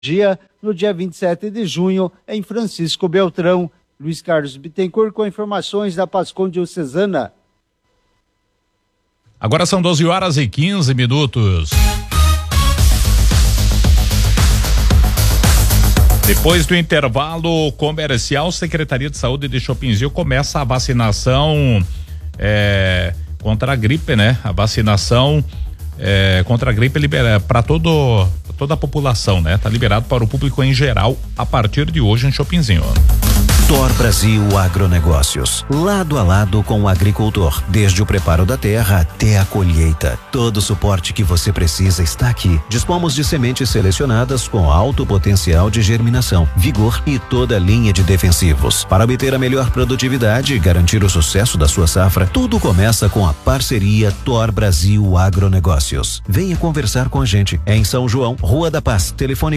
no dia 27 de junho, em Francisco Beltrão. Luiz Carlos Bittencourt com informações da Pascom Diocesana. Agora são 12h15. Depois do intervalo comercial, Secretaria de Saúde de Chopinzinho começa a vacinação contra a gripe, né? A vacinação contra a gripe libera para toda a população, né? Tá liberado para o público em geral a partir de hoje em Chopinzinho. Thor Brasil Agronegócios, lado a lado com o agricultor, desde o preparo da terra até a colheita. Todo o suporte que você precisa está aqui. Dispomos de sementes selecionadas com alto potencial de germinação, vigor e toda a linha de defensivos. Para obter a melhor produtividade e garantir o sucesso da sua safra, tudo começa com a parceria Thor Brasil Agronegócios. Venha conversar com a gente. É em São João, Rua da Paz, telefone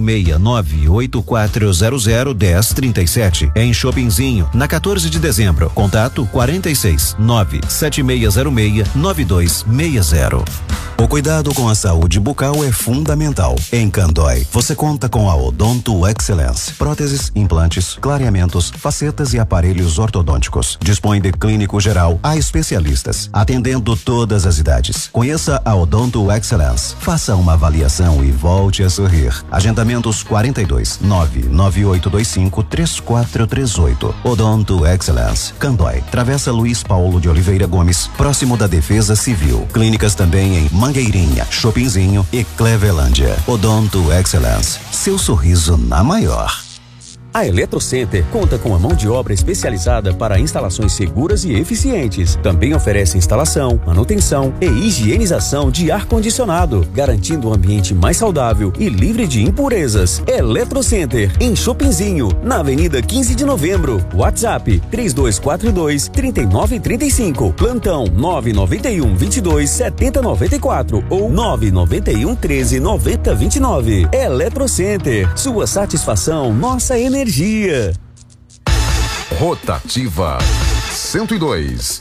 469-8400-1037. Em Chopinzinho, na 14 de dezembro. Contato 46 97606 9260. O cuidado com a saúde bucal é fundamental. Em Candói, você conta com a Odonto Excellence. Próteses, implantes, clareamentos, facetas e aparelhos ortodônticos. Dispõe de clínico geral a especialistas, atendendo todas as idades. Conheça a Odonto Excellence. Faça uma avaliação e volte a sorrir. Agendamentos 42 99825 3438. Odonto Excellence, Candói, Travessa Luiz Paulo de Oliveira Gomes, próximo da Defesa Civil. Clínicas também em Mangueirinha, Chopinzinho e Clevelândia. Odonto Excellence, seu sorriso na maior. A Eletrocenter conta com a mão de obra especializada para instalações seguras e eficientes. Também oferece instalação, manutenção e higienização de ar-condicionado, garantindo um ambiente mais saudável e livre de impurezas. Eletrocenter, em Chopinzinho, na Avenida 15 de Novembro. WhatsApp 3242-3935. Plantão 991-22-7094 ou 991-13-9029. Eletrocenter, sua satisfação, nossa energia. Rotativa 102.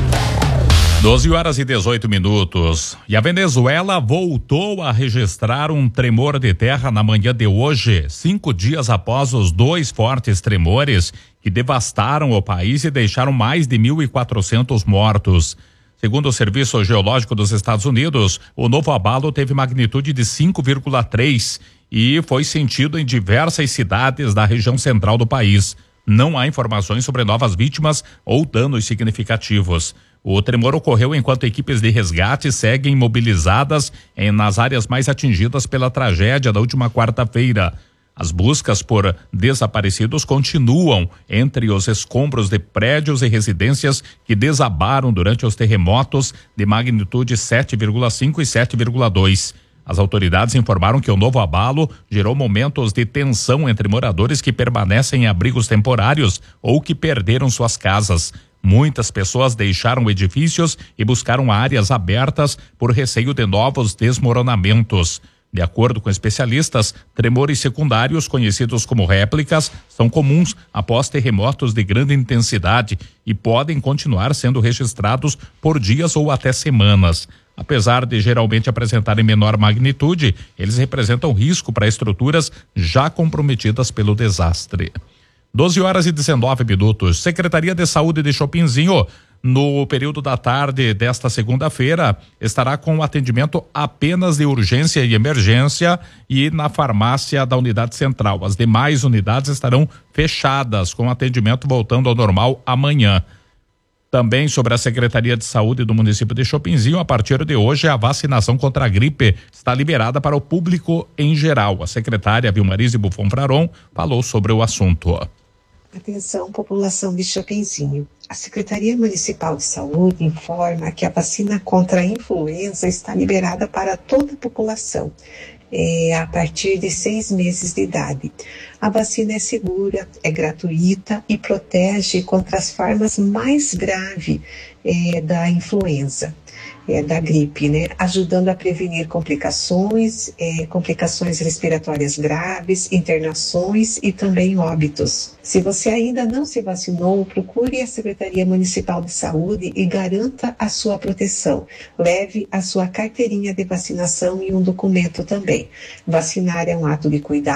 12h18. E a Venezuela voltou a registrar um tremor de terra na manhã de hoje, 5 dias após os 2 fortes tremores que devastaram o país e deixaram mais de 1.400 mortos. Segundo o Serviço Geológico dos Estados Unidos, o novo abalo teve magnitude de 5,3 e foi sentido em diversas cidades da região central do país. Não há informações sobre novas vítimas ou danos significativos. O tremor ocorreu enquanto equipes de resgate seguem mobilizadas nas áreas mais atingidas pela tragédia da última quarta-feira. As buscas por desaparecidos continuam entre os escombros de prédios e residências que desabaram durante os terremotos de magnitude 7,5 e 7,2. As autoridades informaram que o novo abalo gerou momentos de tensão entre moradores que permanecem em abrigos temporários ou que perderam suas casas. Muitas pessoas deixaram edifícios e buscaram áreas abertas por receio de novos desmoronamentos. De acordo com especialistas, tremores secundários, conhecidos como réplicas, são comuns após terremotos de grande intensidade e podem continuar sendo registrados por dias ou até semanas. Apesar de geralmente apresentarem menor magnitude, eles representam risco para estruturas já comprometidas pelo desastre. 12h19. Secretaria de Saúde de Chopinzinho, no período da tarde desta segunda-feira, estará com atendimento apenas de urgência e emergência e na farmácia da unidade central. As demais unidades estarão fechadas, com atendimento voltando ao normal amanhã. Também sobre a Secretaria de Saúde do município de Chopinzinho, a partir de hoje a vacinação contra a gripe está liberada para o público em geral. A secretária Vilmarise Buffon Fraron falou sobre o assunto. Atenção, população de Chopinzinho. A Secretaria Municipal de Saúde informa que a vacina contra a influenza está liberada para toda a população. A partir de 6 meses de idade. A vacina é segura, é gratuita e protege contra as formas mais graves da influenza, da gripe, né? Ajudando a prevenir complicações respiratórias graves, internações e também óbitos. Se você ainda não se vacinou, procure a Secretaria Municipal de Saúde e garanta a sua proteção. Leve a sua carteirinha de vacinação e um documento também. Vacinar é um ato de cuidado